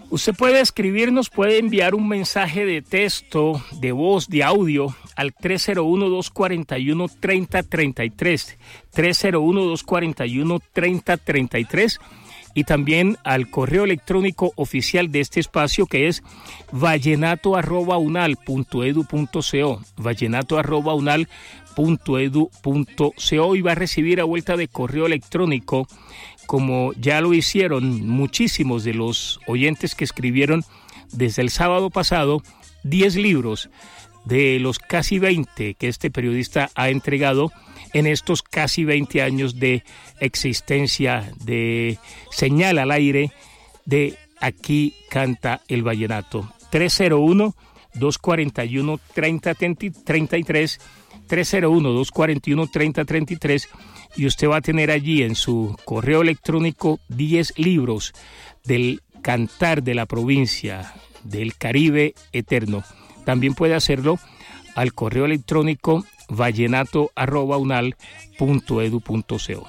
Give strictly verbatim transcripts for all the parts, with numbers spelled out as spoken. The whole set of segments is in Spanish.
Usted puede escribirnos, puede enviar un mensaje de texto, de voz, de audio al tres cero uno, dos cuatro uno, tres cero tres tres, tres cero uno, dos cuatro uno, tres cero tres tres, y también al correo electrónico oficial de este espacio, que es vallenato arroba unal punto edu punto co, vallenato arroba unal punto edu punto co, y va a recibir a vuelta de correo electrónico, como ya lo hicieron muchísimos de los oyentes que escribieron desde el sábado pasado, diez libros de los casi veinte que este periodista ha entregado en estos casi veinte años de existencia, de señal al aire de Aquí Canta el Vallenato. tres cero uno, dos cuatro uno, tres cero tres tres, tres cero uno, dos cuatro uno, tres cero tres tres, y usted va a tener allí en su correo electrónico diez libros del cantar de la provincia, del Caribe eterno. También puede hacerlo al correo electrónico vallenato arroba unal punto edu punto co.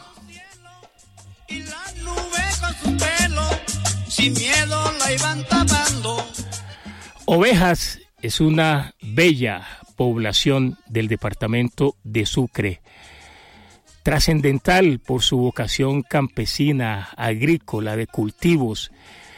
Y las nubes con su pelo, sin miedo la iban tapando. Ovejas es una bella población del departamento de Sucre, trascendental por su vocación campesina, agrícola, de cultivos.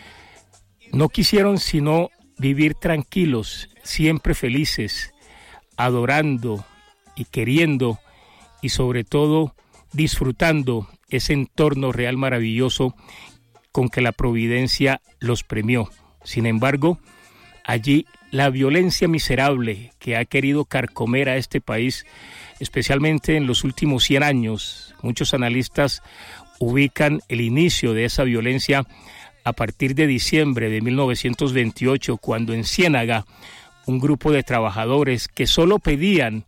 No quisieron sino vivir tranquilos, siempre felices, adorando y queriendo, y sobre todo disfrutando ese entorno real maravilloso con que la providencia los premió. Sin embargo, allí la violencia miserable que ha querido carcomer a este país, especialmente en los últimos cien años, muchos analistas ubican el inicio de esa violencia a partir de diciembre de mil novecientos veintiocho, cuando en Ciénaga un grupo de trabajadores que solo pedían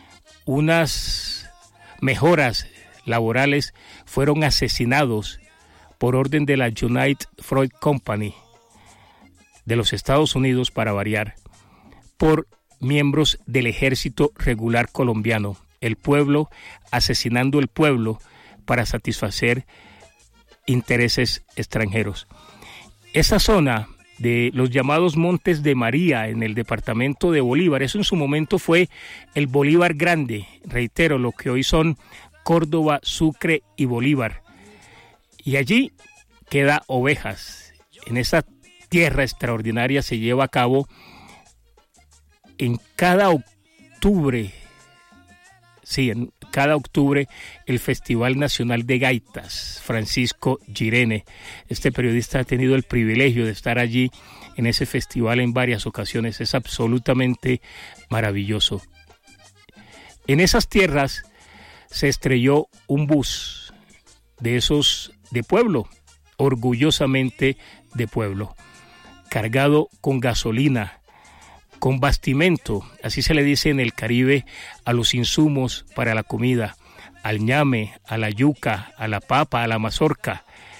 unas mejoras laborales fueron asesinados por orden de la United Fruit Company de los Estados Unidos, para variar, por miembros del ejército regular colombiano, el pueblo asesinando el pueblo para satisfacer intereses extranjeros. Esa zona de los llamados Montes de María en el departamento de Bolívar, eso en su momento fue el Bolívar Grande, reitero, lo que hoy son Córdoba, Sucre y Bolívar. Y allí queda Ovejas. En esa tierra extraordinaria se lleva a cabo en cada octubre, sí, en cada octubre, el Festival Nacional de Gaitas, Francisco Girene. Este periodista ha tenido el privilegio de estar allí en ese festival en varias ocasiones. Es absolutamente maravilloso. En esas tierras se estrelló un bus de esos de pueblo, orgullosamente de pueblo, cargado con gasolina, con bastimento, así se le dice en el Caribe a los insumos para la comida, al ñame, a la yuca, a la papa, a la mazorca.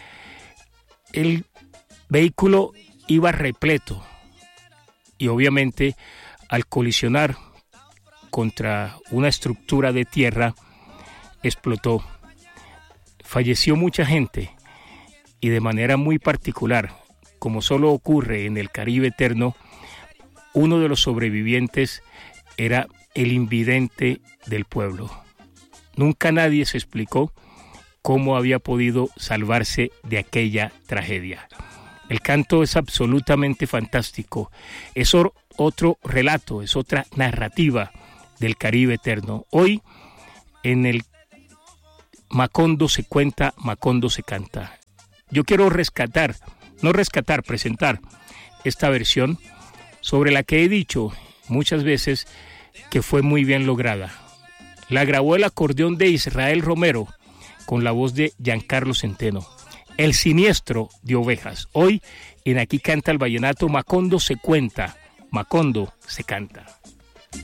El vehículo iba repleto y obviamente al colisionar contra una estructura de tierra explotó. Falleció mucha gente y de manera muy particular, como solo ocurre en el Caribe eterno, uno de los sobrevivientes era el invidente del pueblo. Nunca nadie se explicó cómo había podido salvarse de aquella tragedia. El canto es absolutamente fantástico. Es otro relato, es otra narrativa del Caribe eterno. Hoy, en el Macondo se cuenta, Macondo se canta. Yo quiero rescatar, no rescatar, presentar esta versión sobre la que he dicho muchas veces que fue muy bien lograda. La grabó el acordeón de Israel Romero con la voz de Giancarlo Centeno. El siniestro de Ovejas. Hoy en Aquí Canta el Vallenato, Macondo se cuenta, Macondo se canta.